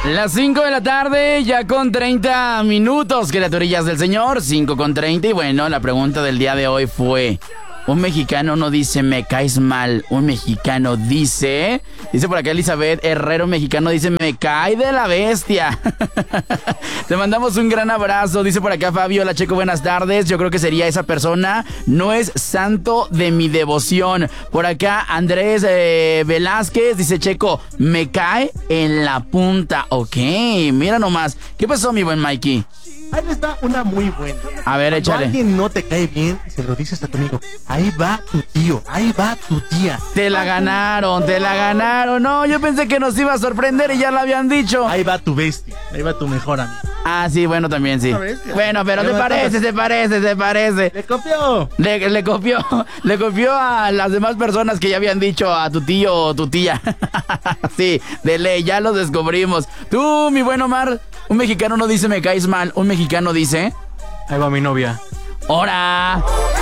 Las 5 de la tarde, ya con 30 minutos, criaturillas del Señor, 5:30. Y bueno, la pregunta del día de hoy fue: un mexicano no dice me caes mal, un mexicano dice por acá Elizabeth Herrero, un mexicano dice me cae de la bestia. Te mandamos un gran abrazo. Dice por acá Fabio, hola Checo, buenas tardes. Yo creo que sería esa persona, no es santo de mi devoción. Por acá Andrés Velázquez dice: Checo, me cae en la punta. Ok, mira nomás. ¿Qué pasó, mi buen Mikey? Ahí está una muy buena. A ver, Cuando échale. alguien no te cae bien, se lo dices a tu amigo: ahí va tu tío, ahí va tu tía. Te la ganaron, te la ganaron. No, yo pensé que nos iba a sorprender y ya lo habían dicho. Ahí va tu bestia, ahí va tu mejor amigo. Ah, sí, bueno, también sí. Bueno, pero se parece. ¡Le copió! Le copió a las demás personas que ya habían dicho a tu tío o tu tía. Sí, de ley, ya los descubrimos. Tú, mi buen Omar, un mexicano no dice me caes mal, un mexicano dice: ahí va mi novia. ¡Hora!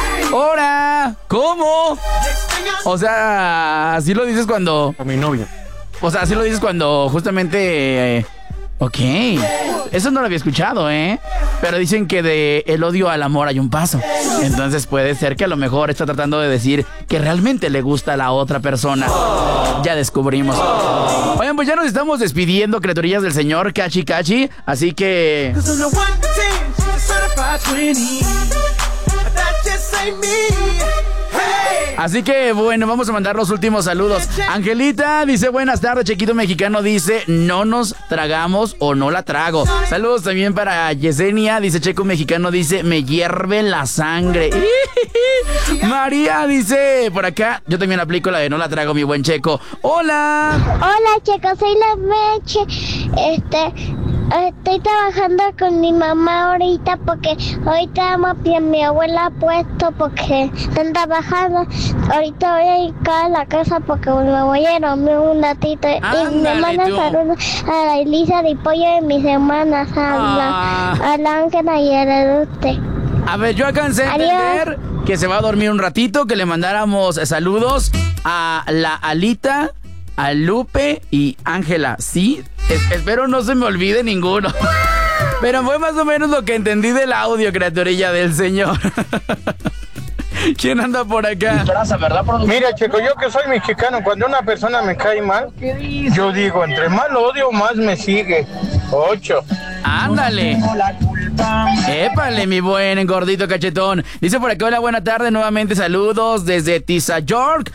¿Cómo? O sea, así lo dices cuando... O mi novia. O sea, así lo dices cuando justamente... Ok, eso no lo había escuchado, pero dicen que de el odio al amor hay un paso. Entonces puede ser que a lo mejor está tratando de decir que realmente le gusta a la otra persona. Ya descubrimos. Oigan, pues ya nos estamos despidiendo, criaturillas del Señor, cachi. Así que... Así que bueno, vamos a mandar los últimos saludos. Angelita dice: buenas tardes, Chequito Mexicano dice: no nos tragamos o no la trago. Saludos también para Yesenia, dice: Checo Mexicano dice: me hierve la sangre. María dice por acá: yo también aplico la de no la trago, mi buen Checo. Hola. Hola, Checo, soy la Meche. Estoy trabajando con mi mamá ahorita porque ahorita mi abuela ha puesto porque están trabajando. Ahorita voy a ir a la casa porque me voy a dormir un ratito. Y me mandan saludos a la Elisa de Pollo de mis hermanas, a la Ángela y a la Dute. A ver, yo alcancé a entender que se va a dormir un ratito, que le mandáramos saludos a la Alita, a Lupe y Ángela. Sí, espero no se me olvide ninguno. Pero fue más o menos lo que entendí del audio, criaturilla del Señor. ¿Quién anda por acá? Mira, Checo, yo que soy mexicano, cuando una persona me cae mal, yo digo, entre más lo odio, más me sigue. 8. Ándale. Épale, mi buen gordito cachetón. Dice por acá: hola, buena tarde, nuevamente saludos desde Tiza York,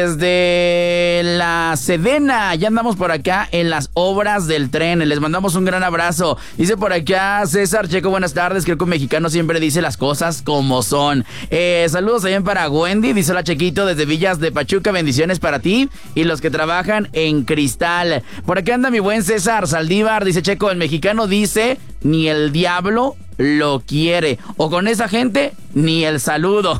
desde la Sedena. Ya andamos por acá en las obras del tren. Les mandamos un gran abrazo. Dice por acá César: Checo, buenas tardes. Creo que un mexicano siempre dice las cosas como son. Saludos también para Wendy. Dice: hola, Chequito, desde Villas de Pachuca. Bendiciones para ti y los que trabajan en Cristal. Por acá anda mi buen César Saldívar. Dice: Checo, el mexicano dice: ni el diablo lo quiere, o con esa gente ni el saludo.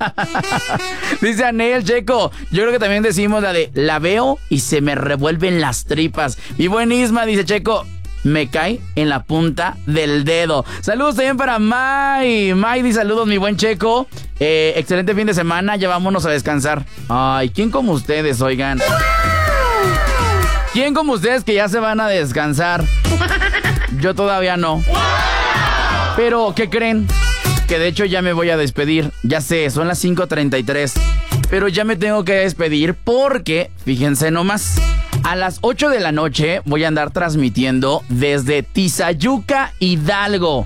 Dice Anel: Checo, yo creo que también decimos la de la veo y se me revuelven las tripas. Y buen Isma dice: Checo, me cae en la punta del dedo. Saludos también para May dice: saludos, mi buen Checo, excelente fin de semana, ya vámonos a descansar. Ay, ¿quién como ustedes, oigan? ¿Quién como ustedes que ya se van a descansar? Yo todavía no. Pero, ¿qué creen? Que de hecho ya me voy a despedir. Ya sé, son las 5:33. Pero ya me tengo que despedir porque, fíjense nomás, a las 8 de la noche voy a andar transmitiendo desde Tizayuca, Hidalgo.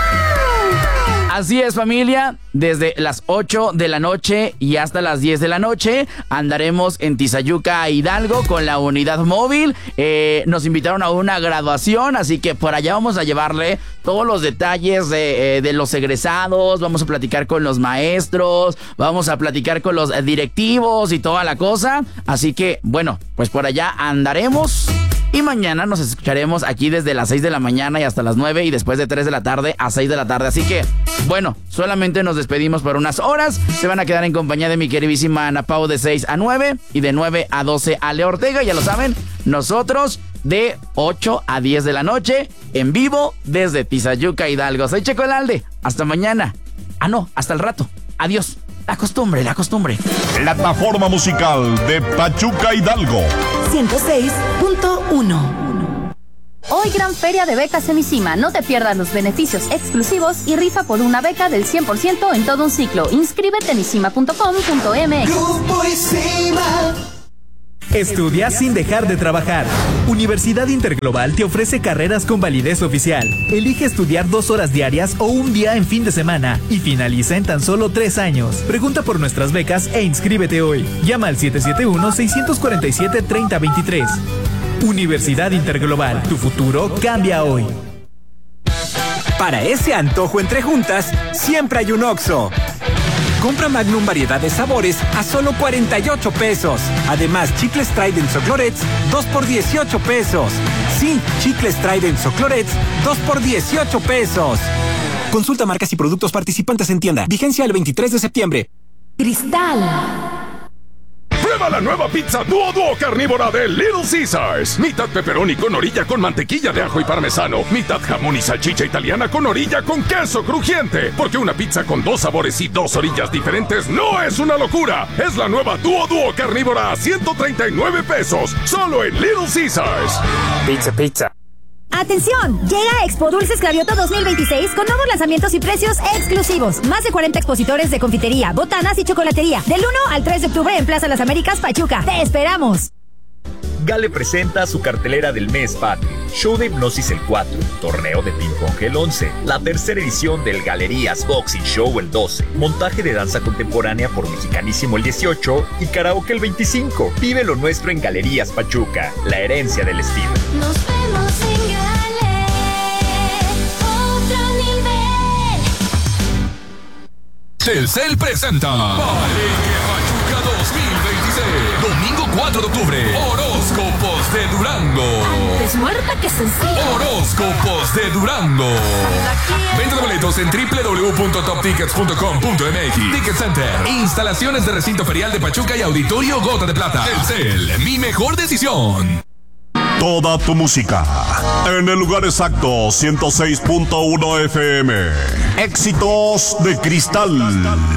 Así es, familia, desde las 8 de la noche y hasta las 10 de la noche andaremos en Tizayuca, Hidalgo, con la unidad móvil. Nos invitaron a una graduación, así que por allá vamos a llevarle todos los detalles de los egresados. Vamos a platicar con los maestros, vamos a platicar con los directivos y toda la cosa. Así que, bueno, pues por allá andaremos. Y mañana nos escucharemos aquí desde las 6 de la mañana y hasta las 9 y después de 3 de la tarde a 6 de la tarde. Así que, bueno, solamente nos despedimos por unas horas. Se van a quedar en compañía de mi queridísima Ana Pau de 6 a 9 y de 9 a 12 Ale Ortega. Ya lo saben, nosotros de 8 a 10 de la noche en vivo desde Tizayuca, Hidalgo. Soy Checo el Alde. Hasta mañana. Ah, no, hasta el rato. Adiós. La costumbre. Plataforma musical de Pachuca, Hidalgo. 106.1 Hoy gran feria de becas en ICIMA. No te pierdas los beneficios exclusivos y rifa por una beca del 100% en todo un ciclo. Inscríbete en isima.com.mx. Grupo ICIMA. Estudia sin dejar de trabajar. Universidad Interglobal te ofrece carreras con validez oficial. Elige estudiar 2 horas diarias o un día en fin de semana y finaliza en tan solo 3 años. Pregunta por nuestras becas e inscríbete hoy. Llama al 771-647-3023. Universidad Interglobal, tu futuro cambia hoy. Para ese antojo entre juntas, siempre hay un Oxxo. Compra Magnum variedad de sabores a solo 48 pesos. Además, chicles Trident Soclorets, 2 por 18 pesos. Sí, chicles Trident Soclorets, 2 por 18 pesos. Consulta marcas y productos participantes en tienda. Vigencia el 23 de septiembre. Cristal. Prueba la nueva pizza Duo carnívora de Little Caesars. Mitad pepperoni con orilla con mantequilla de ajo y parmesano. Mitad jamón y salchicha italiana con orilla con queso crujiente. Porque una pizza con 2 sabores y 2 orillas diferentes no es una locura. Es la nueva Duo carnívora a 139 pesos. Solo en Little Caesars. Pizza. ¡Atención! Llega Expo Dulces Gravioto 2026 con nuevos lanzamientos y precios exclusivos. Más de 40 expositores de confitería, botanas y chocolatería. Del 1 al 3 de octubre en Plaza Las Américas, Pachuca. ¡Te esperamos! Gale presenta su cartelera del mes patrio. Show de hipnosis el 4, torneo de ping pong el 11, la tercera edición del Galerías Boxing Show el 12, montaje de danza contemporánea por Mexicanísimo el 18 y karaoke el 25. Vive lo nuestro en Galerías Pachuca, la herencia del estilo. Nos vemos en Gale, otro nivel. Telcel presenta Palenque Pachuca 2026. Domingo 4 de octubre. Horóscopos de Durango. Antes muerta que sencilla. Horóscopos de Durango. Venta de boletos en www.toptickets.com.mx. Ticket Center. Instalaciones de recinto ferial de Pachuca y Auditorio Gota de Plata. Telcel, mi mejor decisión. Toda tu música en el lugar exacto, 106.1 FM. Éxitos de Cristal.